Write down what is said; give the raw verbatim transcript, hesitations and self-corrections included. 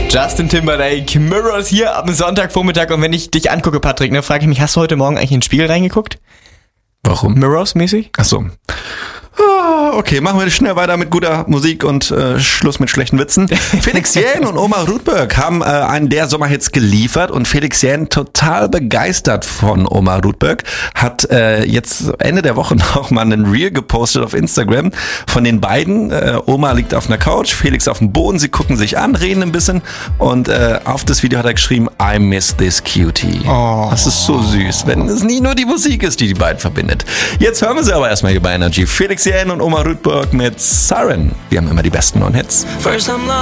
Justin Timberlake, Mirrors hier am Sonntagvormittag. Und wenn ich dich angucke, Patrick, ne, frage ich mich, hast du heute Morgen eigentlich in den Spiegel reingeguckt? Warum? Mirrors-mäßig? Ach so. Okay, machen wir schnell weiter mit guter Musik und äh, Schluss mit schlechten Witzen. Felix Jähn und Omar Rudberg haben äh, einen der Sommerhits geliefert und Felix Jähn, total begeistert von Omar Rudberg, hat äh, jetzt Ende der Woche noch mal einen Reel gepostet auf Instagram von den beiden. Äh, Omar liegt auf einer Couch, Felix auf dem Boden, sie gucken sich an, reden ein bisschen und äh, auf das Video hat er geschrieben, I miss this cutie. Oh. Das ist so süß, wenn es nie nur die Musik ist, die die beiden verbindet. Jetzt hören wir sie aber erstmal hier bei Energy. Felix Jähn und Omar Rudberg mit Siren. Wir haben immer die besten neuen Hits.